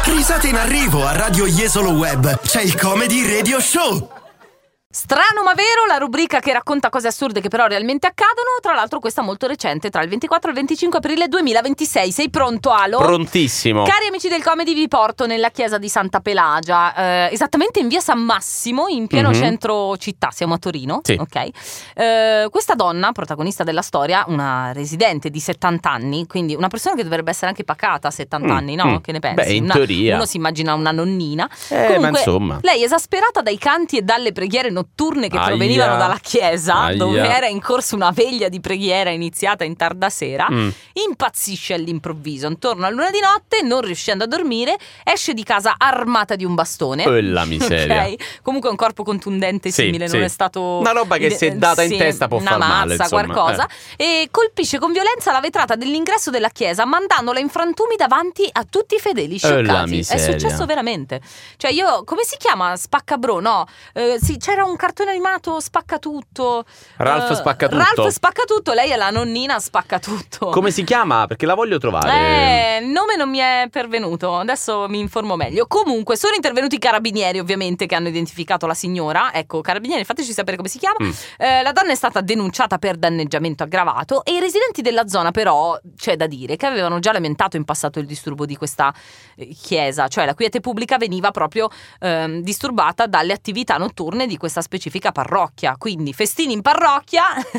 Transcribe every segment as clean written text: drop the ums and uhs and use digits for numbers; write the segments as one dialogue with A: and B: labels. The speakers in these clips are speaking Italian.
A: Risate in arrivo a Radio Jesolo Web. C'è il Comedy Radio Show.
B: Strano ma vero, la rubrica che racconta cose assurde che però realmente accadono. Tra l'altro questa molto recente, tra il 24 e il 25 aprile 2026. Sei pronto, Alo?
C: Prontissimo.
B: Cari amici del Comedy, vi porto nella chiesa di Santa Pelagia, esattamente in via San Massimo, in pieno centro città. Siamo a Torino,
C: sì.
B: Ok. Questa donna, protagonista della storia, una residente di 70 anni, quindi una persona che dovrebbe essere anche pacata a 70 anni, no? Che ne pensi?
C: Beh, in teoria.
B: Uno si immagina una nonnina.
C: Comunque, ma insomma.
B: Lei, esasperata dai canti e dalle preghiere notturne che provenivano dalla chiesa, dove era in corso una veglia di preghiera iniziata in tarda sera, impazzisce all'improvviso. Intorno a luna di notte, non riuscendo a dormire, esce di casa armata di un bastone.
C: Oh, la miseria.
B: Okay. Comunque un corpo contundente simile, non è stato
C: una roba che se data in testa può far male,
B: una mazza, qualcosa, e colpisce con violenza la vetrata dell'ingresso della chiesa, mandandola in frantumi davanti a tutti i fedeli scioccati. È successo veramente. Cioè io, come si chiama? Spaccabro, no? Sì, c'era un cartone animato Spaccatutto.
C: Ralph Spaccatutto.
B: Ralph Spaccatutto, lei è la nonnina Spaccatutto.
C: Come si chiama? Perché la voglio trovare.
B: Il nome non mi è pervenuto, adesso mi informo meglio. Comunque sono intervenuti i carabinieri, ovviamente, che hanno identificato la signora. Ecco, carabinieri, fateci sapere come si chiama. La donna è stata denunciata per danneggiamento aggravato e i residenti della zona, però, c'è da dire che avevano già lamentato in passato il disturbo di questa chiesa, cioè la quiete pubblica veniva proprio disturbata dalle attività notturne di questa specifica parrocchia. Quindi festini in parrocchia,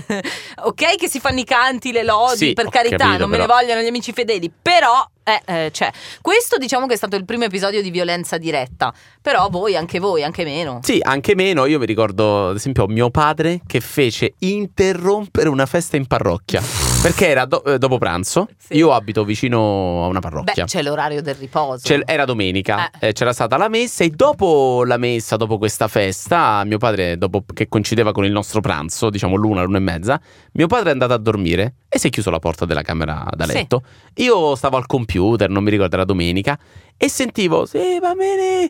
B: ok, che si fanno i canti, le lodi, per carità,
C: capito,
B: non me ne vogliono gli amici fedeli, però cioè, questo diciamo che è stato il primo episodio di violenza diretta. Però anche voi, anche meno.
C: Sì, anche meno. Io mi ricordo, ad esempio, mio padre che fece interrompere una festa in parrocchia perché era dopo pranzo. Sì. Io abito vicino a una parrocchia.
B: Beh, c'è l'orario del riposo.
C: Era domenica, c'era stata la messa e dopo la messa, dopo questa festa, mio padre, dopo che coincideva con il nostro pranzo, diciamo l'una e mezza, mio padre è andato a dormire e si è chiuso la porta della camera da letto. Sì. Io stavo al computer, non mi ricordo, era domenica, e sentivo sì, va bene,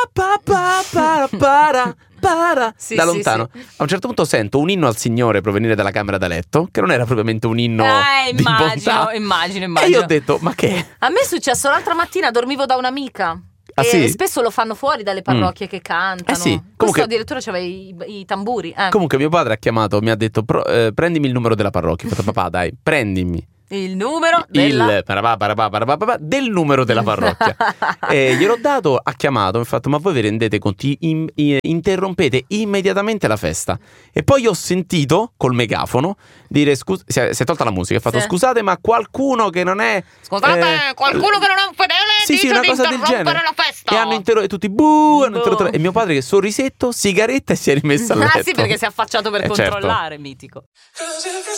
B: sì,
C: da lontano. Sì. A un certo punto sento un inno al Signore provenire dalla camera da letto, che non era propriamente un inno di bontà.
B: Immagino.
C: E io ho detto, ma che?
B: A me è successo l'altra mattina, dormivo da un'amica. E spesso lo fanno fuori dalle parrocchie che cantano.
C: Sì.
B: Comunque, questo addirittura c'aveva i tamburi.
C: Comunque mio padre ha chiamato, mi ha detto prendimi il numero della parrocchia. Ho detto, papà, dai, prendimi
B: il numero
C: del numero della parrocchia. E gliel'ho dato, ha chiamato, mi ha fatto, ma voi vi rendete conto, interrompete immediatamente la festa. E poi ho sentito col megafono dire, scusa, si è tolta la musica, ha fatto, scusate, ma qualcuno che non è
B: qualcuno che non è un fedele dice
C: una
B: di
C: cosa del genere.
B: La festa.
C: E hanno interrotto, e tutti hanno interrotto. E mio padre che sorrisetto, sigaretta, e si è rimessa a letto.
B: Sì, perché si è affacciato per controllare, certo. Mitico.